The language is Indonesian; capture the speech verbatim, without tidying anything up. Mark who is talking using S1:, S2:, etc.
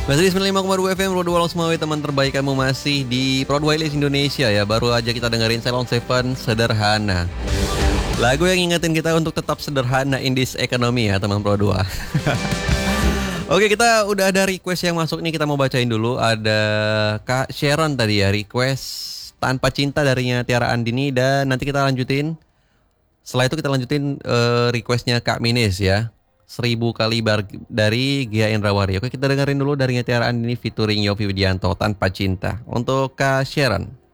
S1: Masih di sembilan puluh lima koma dua F M Road Walau Semawi, teman terbaik kamu masih di Proud Wireless Indonesia ya. Baru aja kita dengerin Ceylon Seven, Sederhana. Lagu yang ngingetin kita untuk tetap sederhana in this economy ya teman Pro dua. Oke, kita udah ada request yang masuk nih, kita mau bacain dulu. Ada Kak Sharon tadi ya, request Tanpa Cinta darinya Tiara Andini. Dan nanti kita lanjutin, setelah itu kita lanjutin uh, requestnya Kak Minis ya, Seribu Kali Bar dari Gia Indrawari. Oke, kita dengerin dulu dari Tiara Andini featuring Yovie Widianto, Tanpa Cinta untuk Kak Sharon.